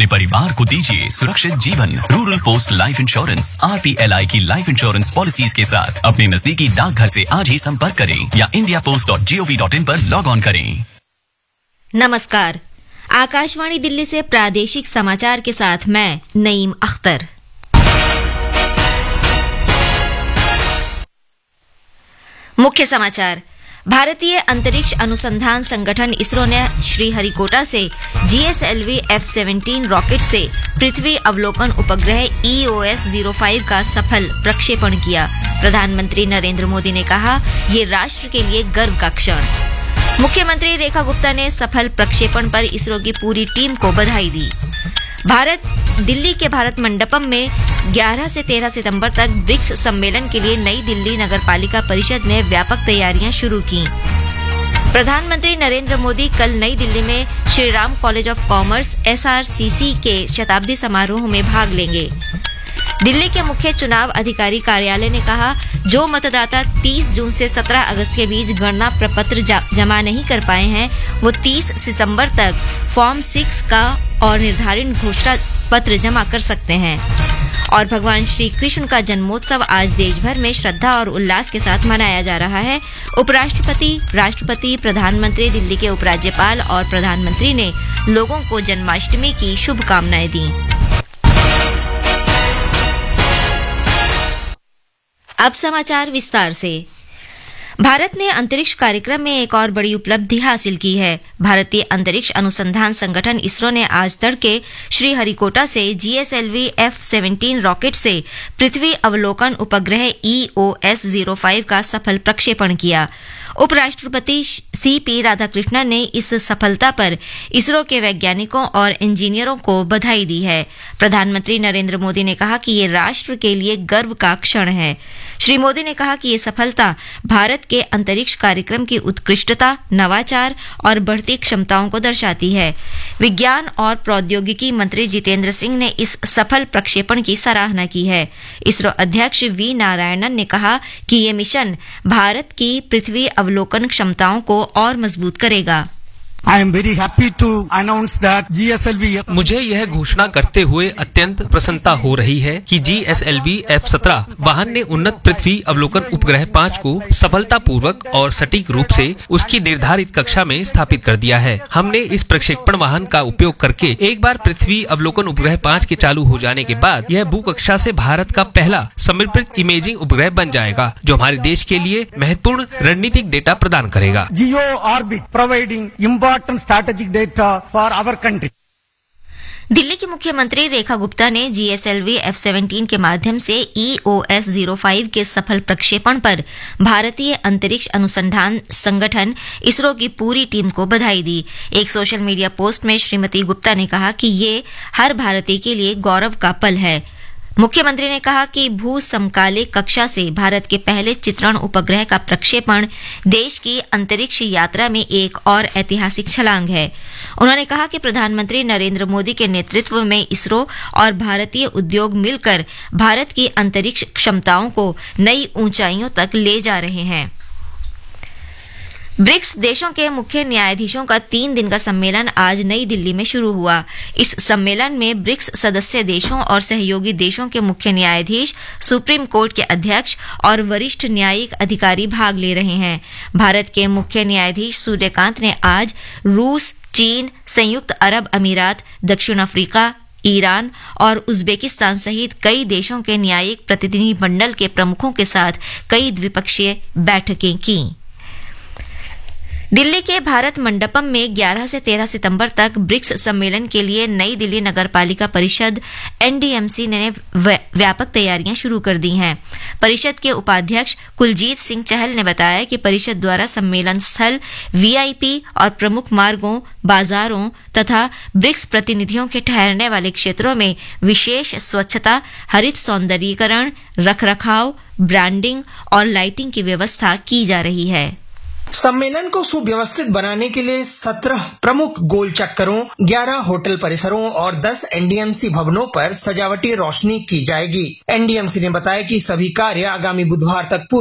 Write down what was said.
अपने परिवार को दीजिए सुरक्षित जीवन। Rural post life insurance RPLI की लाइफ इंश्योरेंस पॉलिसीज के साथ अपने नजदीकी डाकघर से आज ही संपर्क करें या indiapost.gov.in पर लॉग ऑन करें। नमस्कार, आकाशवाणी दिल्ली से प्रादेशिक समाचार के साथ मैं नईम अख्तर। मुख्य समाचार। भारतीय अंतरिक्ष अनुसंधान संगठन इसरो ने श्रीहरिकोटा से GSLV F-17 रॉकेट से पृथ्वी अवलोकन उपग्रह EOS-05 का सफल प्रक्षेपण किया। प्रधानमंत्री नरेंद्र मोदी ने कहा, ये राष्ट्र के लिए गर्व का क्षण। मुख्यमंत्री रेखा गुप्ता ने सफल प्रक्षेपण पर इसरो की पूरी टीम को बधाई दी। दिल्ली के भारत मंडपम में 11 से 13 सितंबर तक ब्रिक्स सम्मेलन के लिए नई दिल्ली नगरपालिका परिषद ने व्यापक तैयारियां शुरू की। प्रधानमंत्री नरेंद्र मोदी कल नई दिल्ली में Shri Ram college of commerce SRCC के शताब्दी समारोह में भाग लेंगे। दिल्ली के मुख्य चुनाव अधिकारी कार्यालय ने कहा, जो मतदाता 30 जून से 17 अगस्त के बीच गणना प्रपत्र जमा नहीं कर पाए हैं, वो 30 सितंबर तक फॉर्म 6 का और निर्धारित घोषणा पत्र जमा कर सकते हैं। और भगवान श्री कृष्ण का जन्मोत्सव आज देश भर में श्रद्धा और उल्लास के साथ मनाया जा रहा है। उपराष्ट्रपति, राष्ट्रपति, प्रधानमंत्री, दिल्ली के उपराज्यपाल और प्रधानमंत्री ने लोगों को जन्माष्टमी की शुभकामनाएं दी। अब समाचार विस्तार से। भारत ने अंतरिक्ष कार्यक्रम में एक और बड़ी उपलब्धि हासिल की है। भारतीय अंतरिक्ष अनुसंधान संगठन इसरो ने आज तड़के श्रीहरिकोटा से GSLV F-17 रॉकेट से पृथ्वी अवलोकन उपग्रह EOS-05 का सफल प्रक्षेपण किया। उपराष्ट्रपति CP राधाकृष्णन ने इस सफलता पर इसरो के वैज्ञानिकों और इंजीनियरों को बधाई दी है। प्रधानमंत्री नरेंद्र मोदी ने कहा कि ये राष्ट्र के लिए गर्व का क्षण है। श्री मोदी ने कहा कि ये सफलता भारत के अंतरिक्ष कार्यक्रम की उत्कृष्टता, नवाचार और बढ़ती क्षमताओं को दर्शाती है। विज्ञान और प्रौद्योगिकी मंत्री जितेंद्र सिंह ने इस सफल प्रक्षेपण की सराहना की है। इसरो अध्यक्ष V नारायणन ने कहा कि ये मिशन भारत की पृथ्वी अवलोकन क्षमताओं को और मजबूत करेगा। I am very happy to announce that GSLV मुझे यह घोषणा करते हुए अत्यंत प्रसन्नता हो रही है कि GSLV F-17 वाहन ने उन्नत पृथ्वी अवलोकन उपग्रह 5 को सफलतापूर्वक और सटीक रूप से उसकी निर्धारित कक्षा में स्थापित कर दिया है। हमने इस प्रक्षेपण वाहन का उपयोग करके एक बार पृथ्वी अवलोकन उपग्रह 5 के चालू हो जाने के बाद यह भू कक्षा से भारत का पहला समर्पित इमेजिंग उपग्रह बन जाएगा, जो हमारे देश के लिए महत्वपूर्ण रणनीतिक डेटा प्रदान करेगा। Geo orbit providing important strategic data for our country. Delhi की मुख्यमंत्री रेखा गुप्ता ने GSLV F-17 के माध्यम से EOS-05 के सफल प्रक्षेपण पर भारतीय अंतरिक्ष अनुसंधान संगठन इसरो की पूरी टीम को बधाई दी। एक सोशल मीडिया पोस्ट में श्रीमती गुप्ता ने कहा कि ये हर भारतीय के लिए गौरव का पल है। मुख्यमंत्री ने कहा कि भू समकालिक कक्षा से भारत के पहले चित्रण उपग्रह का प्रक्षेपण देश की अंतरिक्ष यात्रा में एक और ऐतिहासिक छलांग है। उन्होंने कहा कि प्रधानमंत्री नरेंद्र मोदी के नेतृत्व में इसरो और भारतीय उद्योग मिलकर भारत की अंतरिक्ष क्षमताओं को नई ऊंचाइयों तक ले जा रहे हैं। ब्रिक्स देशों के मुख्य न्यायाधीशों का 3 दिन का सम्मेलन आज नई दिल्ली में शुरू हुआ। इस सम्मेलन में ब्रिक्स सदस्य देशों और सहयोगी देशों के मुख्य न्यायाधीश, सुप्रीम कोर्ट के अध्यक्ष और वरिष्ठ न्यायिक अधिकारी भाग ले रहे हैं। भारत के मुख्य न्यायाधीश सूर्यकांत ने आज रूस, चीन, संयुक्त अरब अमीरात, दक्षिण अफ्रीका, ईरान और उज्बेकिस्तान सहित कई देशों के न्यायिक प्रतिनिधि मंडल के प्रमुखों के साथ कई द्विपक्षीय बैठकें की। दिल्ली के भारत मंडपम में 11 से 13 सितंबर तक ब्रिक्स सम्मेलन के लिए नई दिल्ली नगरपालिका परिषद NDMC ने व्यापक तैयारियां शुरू कर दी हैं। परिषद के उपाध्यक्ष कुलजीत सिंह चहल ने बताया कि परिषद द्वारा सम्मेलन स्थल, VIP और प्रमुख मार्गों, बाजारों तथा ब्रिक्स प्रतिनिधियों के ठहरने वाले क्षेत्रों में विशेष स्वच्छता, हरित सौंदर्यीकरण, रखरखाव, ब्रांडिंग और लाइटिंग की व्यवस्था की जा रही है। सम्मेलन को सुव्यवस्थित बनाने के लिए 17 प्रमुख गोल चक्करों, 11 होटल परिसरों और 10 NDMC भवनों पर सजावटी रोशनी की जाएगी। NDMC ने बताया कि सभी कार्य आगामी बुधवार तक